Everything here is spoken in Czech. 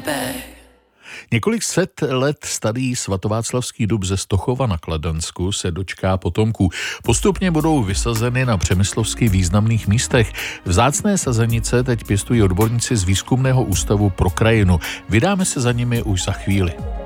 Několik set let starý svatováclavský dub ze Stochova na Kladansku se dočká potomků. Postupně budou vysazeny na přemyslovsky významných místech. Vzácné sazenice teď pěstují odborníci z Výzkumného ústavu pro krajinu. Vydáme se za nimi už za chvíli.